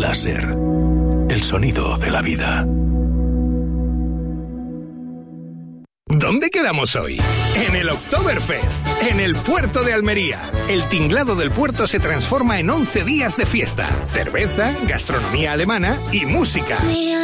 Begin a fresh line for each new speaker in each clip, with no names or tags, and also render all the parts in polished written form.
láser. El sonido de la vida.
¿Dónde quedamos hoy? En el Oktoberfest, en el puerto de Almería. El tinglado del puerto se transforma en 11 días de fiesta. Cerveza, gastronomía alemana y música.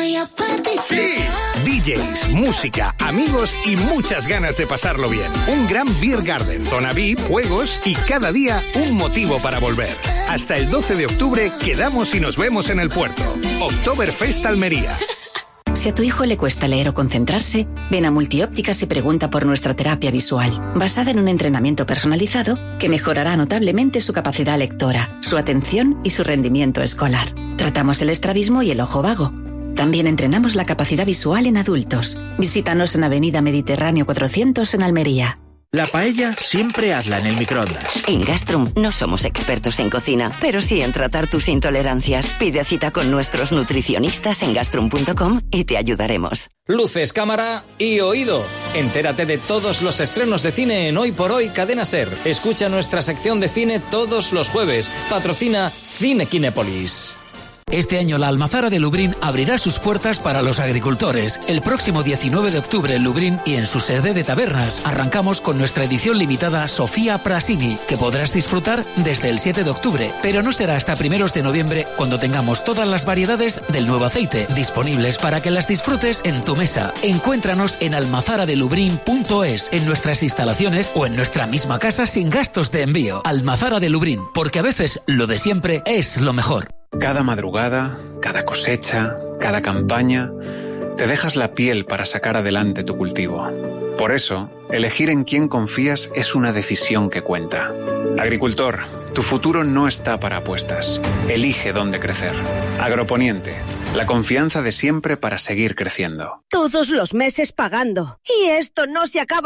¡Sí! DJs, música, amigos y muchas ganas de pasarlo bien. Un gran beer garden, zona VIP, juegos y cada día un motivo para volver. Hasta el 12 de octubre quedamos y nos vemos en el puerto. Oktoberfest Almería.
Si a tu hijo le cuesta leer o concentrarse, ven a Multiópticas y pregunta por nuestra terapia visual, basada en un entrenamiento personalizado que mejorará notablemente su capacidad lectora, su atención y su rendimiento escolar. Tratamos el estrabismo y el ojo vago. También entrenamos la capacidad visual en adultos. Visítanos en Avenida Mediterráneo 400 en Almería.
La paella siempre hazla en el microondas.
En Gastrum no somos expertos en cocina, pero sí en tratar tus intolerancias. Pide cita con nuestros nutricionistas en gastrum.com y te ayudaremos.
Luces, cámara y oído. Entérate de todos los estrenos de cine en Hoy por Hoy Cadena SER. Escucha nuestra sección de cine todos los jueves. Patrocina Cine Kinépolis.
Este año la Almazara de Lubriñ abrirá sus puertas para los agricultores. El próximo 19 de octubre en Lubriñ y en su sede de tabernas. Arrancamos con nuestra edición limitada Sofía Prasini, que podrás disfrutar desde el 7 de octubre, pero no será hasta primeros de noviembre cuando tengamos todas las variedades del nuevo aceite disponibles para que las disfrutes en tu mesa. Encuéntranos en almazaradelubriñ.es, en nuestras instalaciones o en nuestra misma casa sin gastos de envío. Almazara de Lubriñ, porque a veces lo de siempre es lo mejor.
Cada madrugada, cada cosecha, cada campaña, te dejas la piel para sacar adelante tu cultivo. Por eso, elegir en quién confías es una decisión que cuenta. Agricultor, tu futuro no está para apuestas. Elige dónde crecer. Agroponiente, la confianza de siempre para seguir creciendo.
Todos los meses pagando. Y esto no se acaba